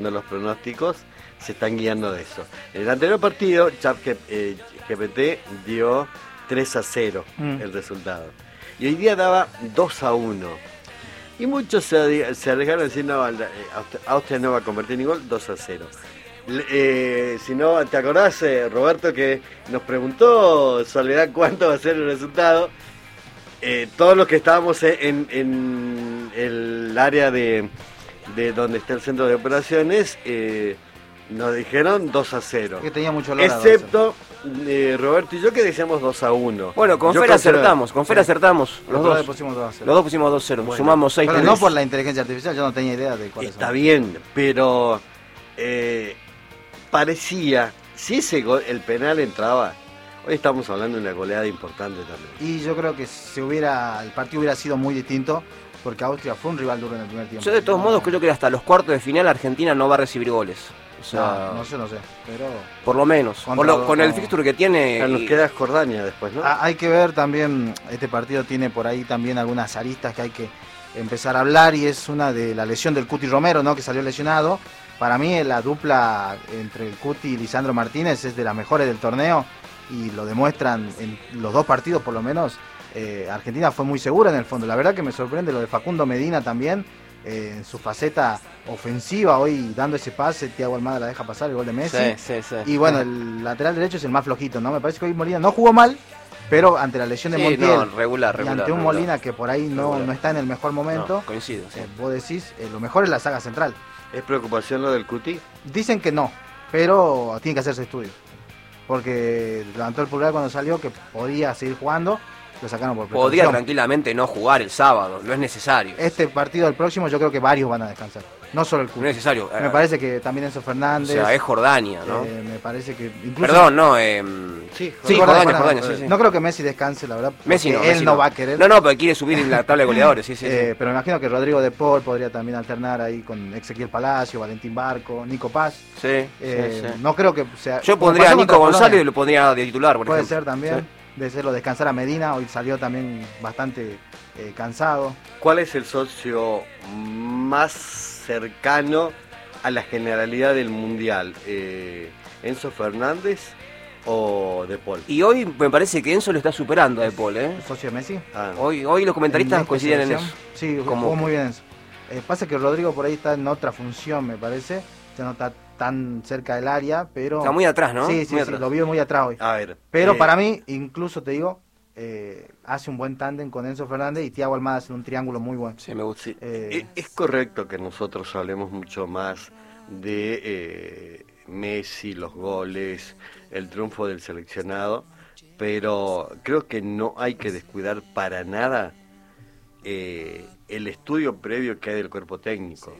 los pronósticos se están guiando de eso. En el anterior partido, ChatGPT dio 3-0 el resultado. Y hoy día daba 2-1. Y muchos se arriesgaron a decir, no, Austria no va a convertir ni gol, 2-0. Si no, ¿te acordás, Roberto, que nos preguntó Soledad cuánto va a ser el resultado? Todos los que estábamos en el área de donde está el centro de operaciones, nos dijeron 2-0. Que tenía mucho olor excepto Roberto y yo, que decíamos 2-1. Bueno, con Fer acertamos, los dos. Pusimos 2-0. Los dos pusimos 2-0, bueno, sumamos 6. Pero no por la inteligencia artificial, yo no tenía idea de cuál está bien, pero parecía, si ese gol, el penal entraba, hoy estamos hablando de una goleada importante también. Y yo creo que el partido hubiera sido muy distinto, porque Austria fue un rival duro en el primer tiempo. Yo de todos modos creo que hasta los cuartos de final Argentina no va a recibir goles. O sea, no sé, pero... Por lo menos, con el fixture que tiene... Ya nos queda Jordania después, ¿no? Hay que ver también, este partido tiene por ahí también algunas aristas que hay que empezar a hablar, y es una de la lesión del Cuti Romero, ¿no? Que salió lesionado. Para mí la dupla entre el Cuti y Lisandro Martínez es de las mejores del torneo, y lo demuestran en los dos partidos por lo menos. Argentina fue muy segura en el fondo. La verdad que me sorprende lo de Facundo Medina también, en su faceta ofensiva, hoy dando ese pase, Thiago Almada la deja pasar, el gol de Messi. Sí. Y bueno, el lateral derecho es el más flojito, ¿no? Me parece que hoy Molina no jugó mal, pero ante la lesión de Montiel, regular, y ante un Molina que por ahí no está en el mejor momento, no, coincido, sí. Vos decís, lo mejor es la saga central. ¿Es preocupación lo del Cuti? Dicen que no, pero tiene que hacerse estudios, porque levantó el pulgar cuando salió que podía seguir jugando. Lo sacaron por precaución. Podría tranquilamente no jugar el sábado, no es necesario. Este partido, el próximo, yo creo que varios van a descansar, no solo el Cuti. No es necesario. Me parece que también Enzo Fernández. O sea, es Jordania, ¿no? Me parece que incluso... Perdón, no. Sí, Jordania, sí. No creo que Messi descanse, la verdad. Messi no va a querer. No, pero quiere subir en la tabla de goleadores, sí. Pero me imagino que Rodrigo de Paul podría también alternar ahí con Ezequiel Palacio, Valentín Barco, Nico Paz. Sí. No creo que sea... Yo pondría a Nico González y lo pondría de titular, por Puede ejemplo. ser también. Sí. De hacerlo descansar a Medina, hoy salió también bastante cansado. ¿Cuál es el socio más cercano a la generalidad del Mundial? ¿Enzo Fernández o De Paul? Y hoy me parece que Enzo lo está superando a De Paul, ¿eh? ¿El socio de Messi? Hoy los comentaristas coinciden en eso. Sí, jugó muy bien Enzo. Pasa que Rodrigo por ahí está en otra función, me parece. Ya no está tan cerca del área, pero... Está muy atrás, ¿no? Sí, lo vio muy atrás hoy. A ver. Pero para mí, incluso te digo, hace un buen tándem con Enzo Fernández, y Thiago Almada hace un triángulo muy bueno. Sí, me gusta. Es correcto que nosotros hablemos mucho más de Messi, los goles, el triunfo del seleccionado, pero creo que no hay que descuidar para nada el estudio previo que hay del cuerpo técnico.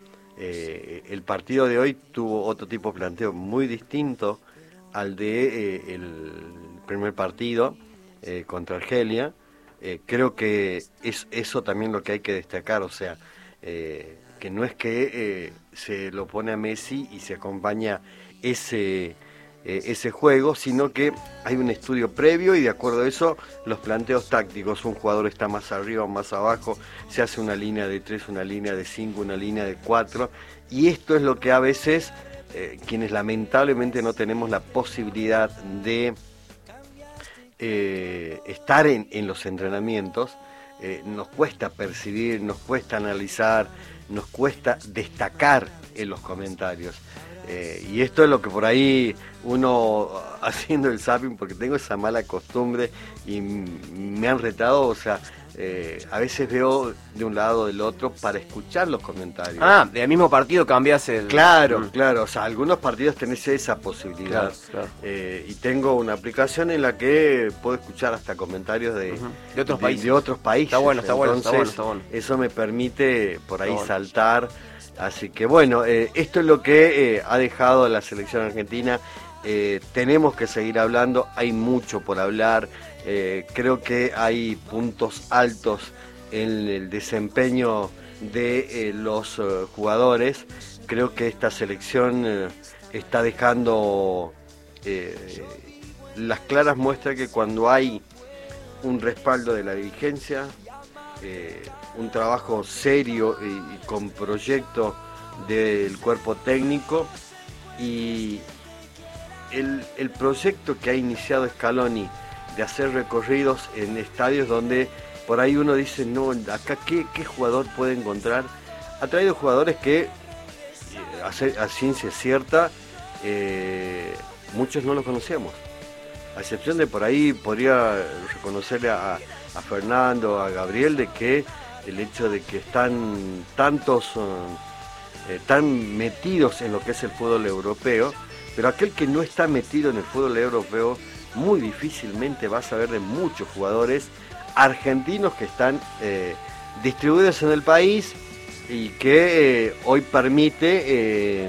El partido de hoy tuvo otro tipo de planteo muy distinto al de el primer partido contra Argelia. Creo que es eso también lo que hay que destacar, o sea, que no es que se lo pone a Messi y se acompaña ese juego, sino que hay un estudio previo y de acuerdo a eso los planteos tácticos. Un jugador está más arriba o más abajo, se hace una línea de 3, una línea de 5, una línea de 4, y esto es lo que a veces quienes lamentablemente no tenemos la posibilidad de estar en los entrenamientos, nos cuesta percibir, nos cuesta analizar, nos cuesta destacar en los comentarios. Y esto es lo que por ahí uno, haciendo el zapping, porque tengo esa mala costumbre y me han retado, o sea, a veces veo de un lado o del otro para escuchar los comentarios. Del mismo partido cambias el... Claro, o sea, algunos partidos tenés esa posibilidad. Claro. Y tengo una aplicación en la que puedo escuchar hasta comentarios de otros países. De otros países. Está bueno. Eso me permite por ahí saltar. Así que bueno, esto es lo que ha dejado la selección argentina. Tenemos que seguir hablando, hay mucho por hablar. Creo que hay puntos altos en el desempeño de los jugadores. Creo que esta selección está dejando las claras muestras que cuando hay un respaldo de la dirigencia, un trabajo serio y con proyecto del cuerpo técnico y el proyecto que ha iniciado Scaloni de hacer recorridos en estadios donde por ahí uno dice, no, acá qué jugador puede encontrar. Ha traído jugadores que, a ciencia cierta, muchos no los conocíamos. A excepción de por ahí, podría reconocerle a Fernando, a Gabriel, de que el hecho de que están tan metidos en lo que es el fútbol europeo, pero aquel que no está metido en el fútbol europeo, muy difícilmente va a saber de muchos jugadores argentinos que están distribuidos en el país y que hoy permite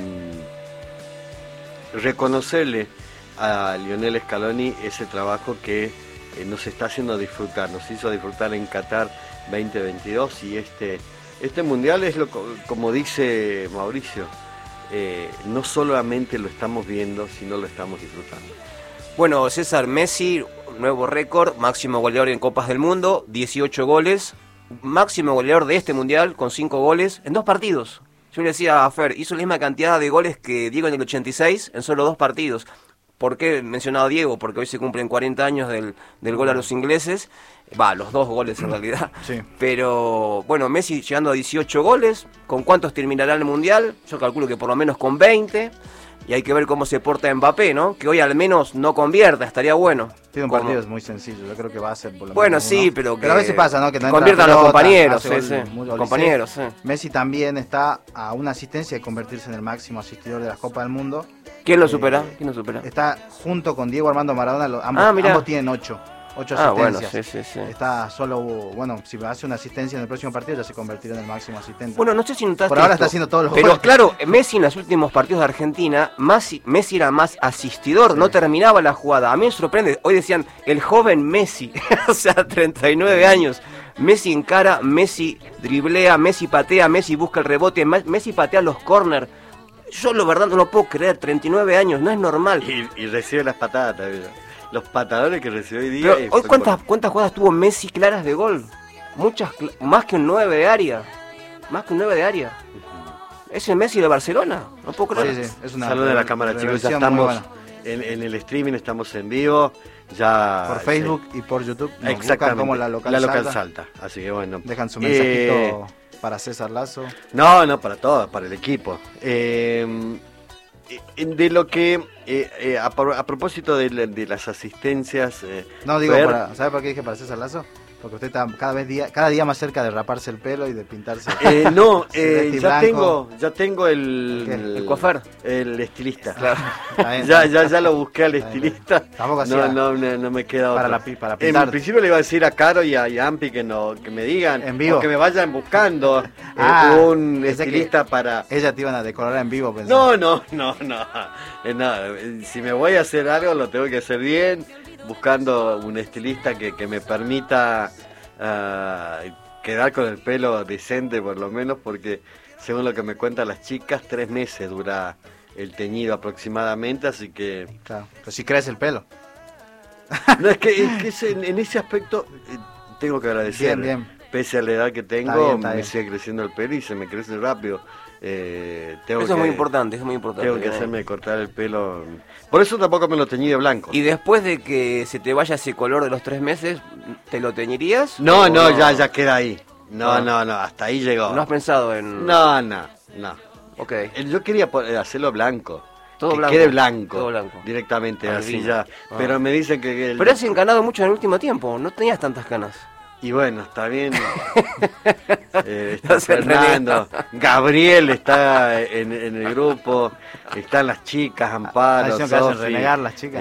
reconocerle a Lionel Scaloni ese trabajo que nos está haciendo disfrutar, nos hizo disfrutar en Qatar 2022 y este mundial es como dice Mauricio, no solamente lo estamos viendo, sino lo estamos disfrutando. Bueno, César, Messi, nuevo récord, máximo goleador en Copas del Mundo, 18 goles, máximo goleador de este mundial con 5 goles en 2 partidos. Yo le decía a Fer, hizo la misma cantidad de goles que Diego en el 86 en solo 2 partidos. ¿Por qué mencionaba a Diego? Porque hoy se cumplen 40 años del gol a los ingleses. Los 2 goles en realidad. Sí. Pero bueno, Messi llegando a 18 goles. ¿Con cuántos terminará el Mundial? Yo calculo que por lo menos con 20. Y hay que ver cómo se porta Mbappé, ¿no? Que hoy al menos no convierta, estaría bueno. Tiene un partido muy sencillo, yo creo que va a ser por lo bueno, menos sí, uno. pero que a veces pasa, ¿no? Que no conviertan a los compañeros, compañeros, sí. Messi también está a una asistencia de convertirse en el máximo asistidor de las Copas del Mundo. ¿Quién lo supera? ¿Quién lo supera? Está junto con Diego Armando Maradona, ambos tienen 8 asistencias. Bueno, sí. Está solo, bueno, si hace una asistencia en el próximo partido ya se convertirá en el máximo asistente. Bueno, no sé si notaste por ahora está haciendo todos los pero goles. Claro, Messi en los últimos partidos de Argentina, Messi era más asistidor, no terminaba la jugada. A mí me sorprende, hoy decían, el joven Messi, o sea, 39 años. Messi encara, Messi driblea, Messi patea, Messi busca el rebote, Messi patea los corners. Yo la verdad no lo puedo creer, 39 años, no es normal. Y recibe las patadas también. Los patadores que recibió hoy día. Pero hoy ¿cuántas jugadas tuvo Messi claras de gol? Muchas, más que un 9 de área. Más que un 9 de área. ¿Es el Messi de Barcelona? No puedo creer. Sí, es una saludos a la cámara, chicos. Ya estamos en el streaming, estamos en vivo. Ya por Facebook y por YouTube. Exactamente. Como la local salta. Así que bueno. Dejan su mensajito para César Lazo. No, para todo, para el equipo. De lo que a propósito de las asistencias no digo ¿sabe por qué dije para César Lazo? Porque usted está cada día más cerca de raparse el pelo y de pintarse ya tengo el coafer, el estilista, claro. ya lo busqué al estilista. Tampoco no me queda para otra. pintar. En principio le iba a decir a Caro y a Ampi que me digan en vivo, o que me vayan buscando un estilista para ella te iban a decorar en vivo, pensé. No, si me voy a hacer algo lo tengo que hacer bien, buscando un estilista que me permita quedar con el pelo decente por lo menos, porque según lo que me cuentan las chicas, 3 meses dura el teñido aproximadamente, así que... Claro, pero si crece el pelo. No, es que en ese aspecto tengo que agradecer. Bien. Pese a la edad que tengo, está bien. sigue creciendo el pelo y se me crece rápido. Eso es muy importante, Tengo que hacerme cortar el pelo. Por eso tampoco me lo teñí de blanco. ¿Y después de que se te vaya ese color de los 3 meses, te lo teñirías? No, ya queda ahí. No, hasta ahí llegó. ¿No has pensado en...? No. Ok. Yo quería hacerlo blanco. Todo que blanco. quede blanco. Todo blanco. Directamente, así Albino. ya. Pero me dicen que... Pero has encanado mucho en el último tiempo, no tenías tantas canas. Y bueno, está bien. Está Fernando, Gabriel está en el grupo, están las chicas, Amparo, Sofi, hacen renegar las chicas.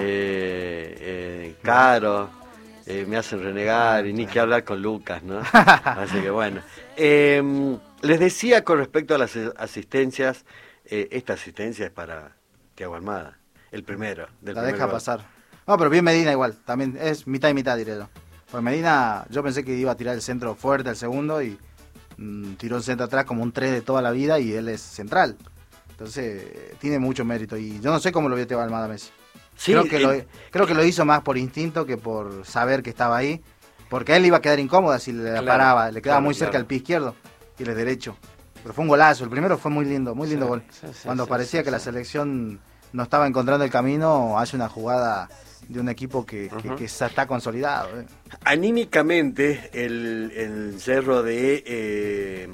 Caro, me hacen renegar y ni que hablar con Lucas, ¿no? Así que bueno. Les decía con respecto a las asistencias, esta asistencia es para Thiago Almada, el primero. La deja pasar. No, pero bien Medina igual, también es mitad y mitad, diré yo. Pues Medina, yo pensé que iba a tirar el centro fuerte al segundo y tiró el centro atrás como un 3 de toda la vida y él es central. Entonces, tiene mucho mérito y yo no sé cómo lo vio Thiago Almada Messi. Sí, creo que lo hizo más por instinto que por saber que estaba ahí, porque a él iba a quedar incómoda si le paraba, le quedaba muy cerca el pie izquierdo y el derecho. Pero fue un golazo, el primero fue muy lindo gol. Cuando parecía que la selección selección no estaba encontrando el camino, hace una jugada de un equipo que está consolidado. Anímicamente, el cerro de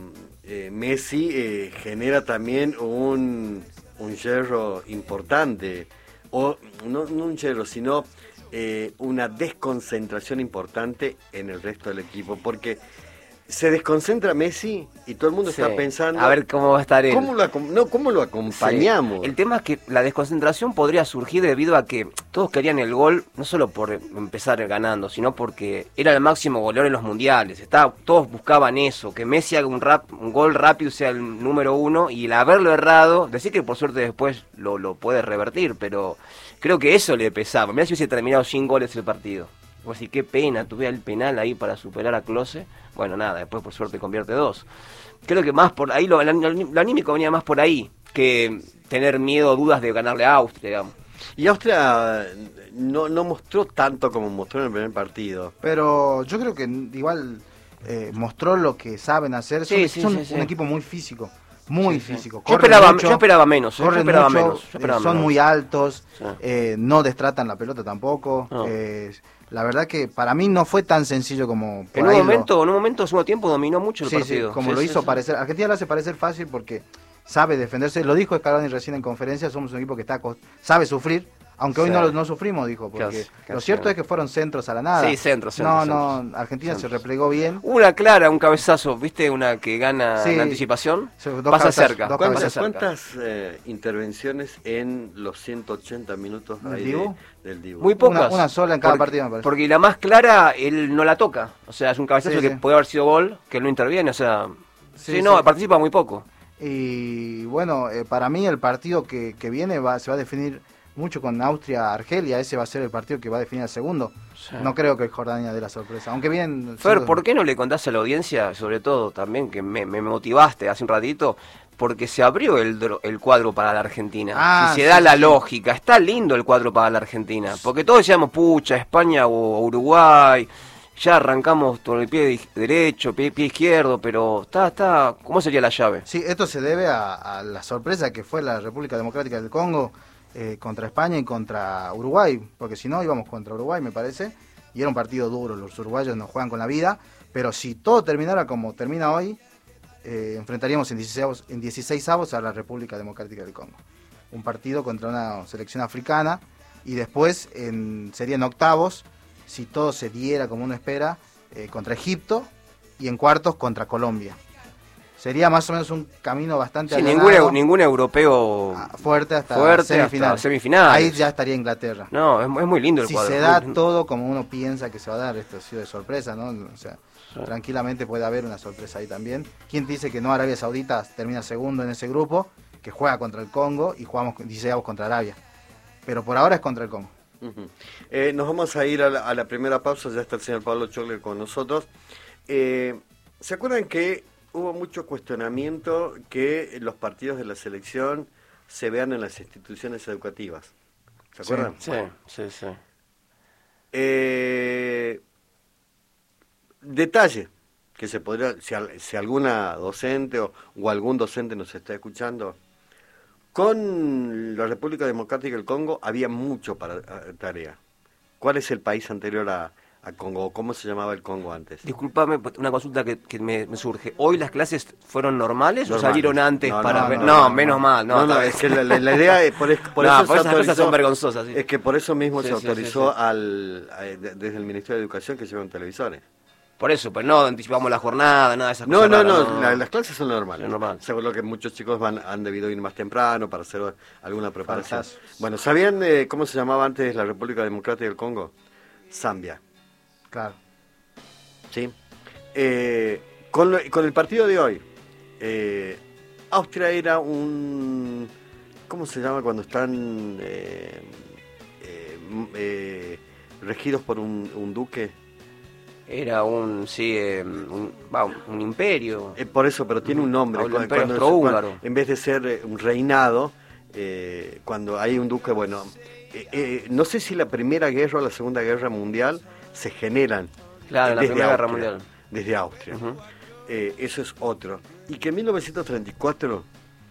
Messi genera también un yerro importante, o no un yerro, sino una desconcentración importante en el resto del equipo, porque se desconcentra Messi y todo el mundo está pensando a ver cómo va a estar él. ¿Cómo lo acompañamos? Sí. El tema es que la desconcentración podría surgir debido a que todos querían el gol, no solo por empezar ganando, sino porque era el máximo goleador en los mundiales. Todos buscaban eso, que Messi haga un gol rápido, sea el número 1, y el haberlo errado, decir que por suerte después lo puede revertir, pero creo que eso le pesaba. Mirá si hubiese terminado sin goles el partido. Vos decís, qué pena, tuve el penal ahí para superar a Klose. Bueno, nada, después por suerte convierte 2. Creo que más por ahí, lo anímico venía más por ahí, que tener miedo o dudas de ganarle a Austria, digamos. Y Austria no mostró tanto como mostró en el primer partido. Pero yo creo que igual mostró lo que saben hacer. Son un equipo muy físico. Muy físico. Yo esperaba menos. Son muy altos, no destratan la pelota tampoco. No. La verdad que para mí no fue tan sencillo como por en un momento, segundo tiempo, dominó mucho el partido. Como lo hizo parecer. Argentina lo hace parecer fácil porque sabe defenderse. Lo dijo Scaloni recién en conferencia, somos un equipo que sabe sufrir. Aunque hoy no sufrimos, dijo, porque lo cierto es que fueron centros a la nada. Sí, centros. Argentina se replegó bien. Una clara, un cabezazo, ¿viste? Una que gana en anticipación. Pasa cerca. ¿Cuántas intervenciones en los 180 minutos del Dibu? Muy pocas. Una sola en cada partido, me parece. Porque la más clara, él no la toca. O sea, es un cabezazo que puede haber sido gol, que él no interviene. O sea, participa muy poco. Y bueno, para mí el partido que viene se va a definir mucho con Austria-Argelia. Ese va a ser el partido que va a definir el segundo. Sí. No creo que Jordania dé la sorpresa, aunque bien... Fer, ¿por qué no le contás a la audiencia, sobre todo también, que me motivaste hace un ratito, porque se abrió el cuadro para la Argentina? Si se da la lógica, está lindo el cuadro para la Argentina, porque todos decíamos, pucha, España o Uruguay, ya arrancamos con el pie derecho, pie izquierdo, pero está ¿cómo sería la llave? Sí, esto se debe a la sorpresa que fue la República Democrática del Congo, contra España y contra Uruguay, porque si no íbamos contra Uruguay, me parece, y era un partido duro. Los uruguayos nos juegan con la vida, pero si todo terminara como termina hoy, enfrentaríamos en 16avos a la República Democrática del Congo, un partido contra una selección africana, y después serían octavos, si todo se diera como uno espera, contra Egipto, y en cuartos contra Colombia. Sería más o menos un camino bastante allanado. Ningún europeo fuerte hasta semifinal. Ahí ya estaría Inglaterra. No, es muy lindo el cuadro. Si se da todo como uno piensa que se va a dar, esto ha sido de sorpresa, ¿no? O sea, tranquilamente puede haber una sorpresa ahí también. ¿Quién dice que no Arabia Saudita termina segundo en ese grupo, que juega contra el Congo y jugamos 16avos contra Arabia? Pero por ahora es contra el Congo. Nos vamos a ir a la primera pausa, ya está el señor Pablo Chocler con nosotros. ¿Se acuerdan que hubo mucho cuestionamiento que los partidos de la selección se vean en las instituciones educativas? ¿Se acuerdan? Sí. Detalle, que se podría, si alguna docente o algún docente nos está escuchando, con la República Democrática del Congo había mucho para tarea. ¿Cuál es el país anterior a Congo? ¿Cómo se llamaba el Congo antes? Disculpame, una consulta que me surge. ¿Hoy las clases fueron normales o salieron antes para ver? Menos mal. No, es que la idea es por eso esas cosas son vergonzosas. Sí. Es que por eso mismo se autorizó desde el Ministerio de Educación que llevan televisores. Por eso, pues no anticipamos la jornada, nada de esas cosas. No. Las clases son normales. Seguro que muchos chicos han debido ir más temprano para hacer alguna preparación. Bueno, ¿sabían cómo se llamaba antes la República Democrática del Congo? Zambia. Claro. Sí. Con el partido de hoy, Austria era un... ¿Cómo se llama cuando están regidos por un duque? Era un imperio. Por eso, pero tiene un nombre. El imperio austrohúngaro. En vez de ser un reinado, cuando hay un duque, bueno... no sé si la Primera Guerra o la Segunda Guerra Mundial se generan la Primera Guerra Mundial desde Austria. Eso es otro. Y que en 1934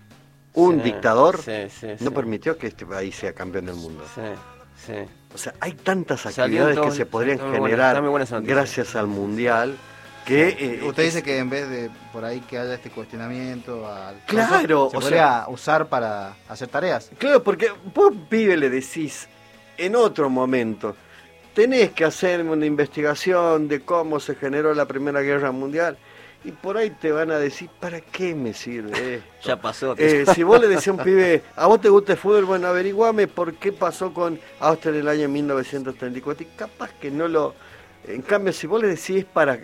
un dictador no sí. permitió que este país sea campeón del mundo. Sí, sí. O sea, hay tantas Salió actividades que todo- se podrían está muy buena, generar está muy buena esa noticia. gracias al Mundial. Que, Usted dice que en vez de por ahí que haya este cuestionamiento al Claro, se o podría usar para hacer tareas. Claro, porque vos, pibe, le decís en otro momento, tenés que hacer una investigación de cómo se generó la Primera Guerra Mundial, y por ahí te van a decir, ¿para qué me sirve esto? Ya pasó. Si vos le decís a un pibe, ¿a vos te gusta el fútbol? Bueno, averiguame por qué pasó con Austria en el año 1934, y capaz que no lo... En cambio, si vos le decís para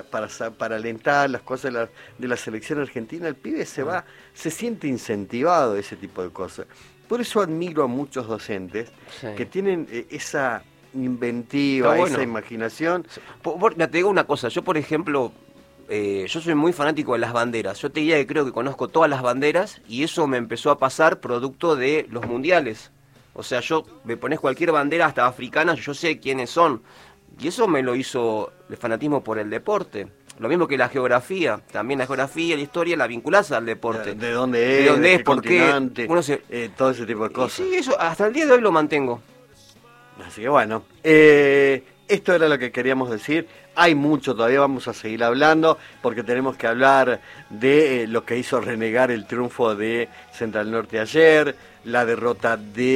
alentar las cosas de la selección argentina, el pibe se siente incentivado de ese tipo de cosas. Por eso admiro a muchos docentes que tienen esa inventiva, Está bueno. esa imaginación. Te digo una cosa, yo por ejemplo, yo soy muy fanático de las banderas. Yo te diría que creo que conozco todas las banderas y eso me empezó a pasar producto de los mundiales. O sea, yo me pones cualquier bandera, hasta africana, yo sé quiénes son. Y eso me lo hizo el fanatismo por el deporte. Lo mismo que la geografía. También la geografía y la historia la vinculás al deporte. ¿De dónde es? ¿De dónde es? qué ¿Por qué? continente? Uno Todo ese tipo de cosas. Sí, eso hasta el día de hoy lo mantengo. Así que bueno, esto era lo que queríamos decir. Hay mucho, todavía vamos a seguir hablando, porque tenemos que hablar de lo que hizo renegar el triunfo de Central Norte ayer, la derrota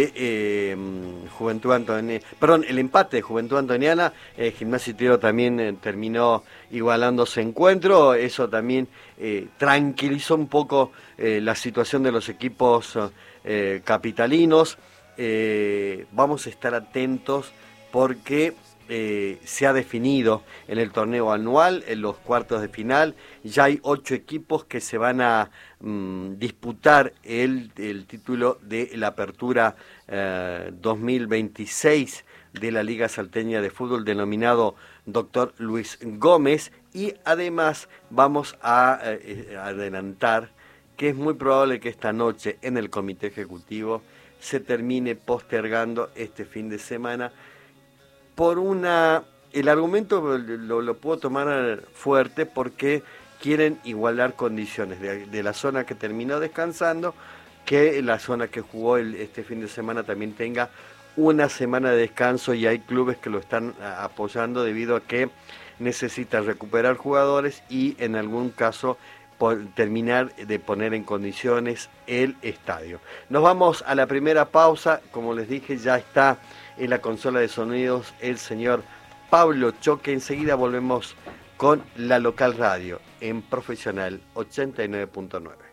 de Juventud Antoniana, perdón, el empate de Juventud Antoniana. Gimnasia y Tiro también terminó igualando ese encuentro. Eso también tranquilizó un poco la situación de los equipos capitalinos. Vamos a estar atentos porque se ha definido en el torneo anual, en los cuartos de final, ya hay 8 equipos que se van a disputar el título de la apertura 2026 de la Liga Salteña de Fútbol, denominado Dr. Luis Gómez, y además vamos a adelantar que es muy probable que esta noche en el Comité Ejecutivo se termine postergando este fin de semana por el argumento lo puedo tomar fuerte, porque quieren igualar condiciones de la zona que terminó descansando, que la zona que jugó este fin de semana también tenga una semana de descanso, y hay clubes que lo están apoyando debido a que necesitan recuperar jugadores y en algún caso terminar de poner en condiciones el estadio. Nos vamos a la primera pausa. Como les dije, ya está en la consola de sonidos el señor Pablo Choque. Enseguida volvemos con la local radio en Profesional 89.9.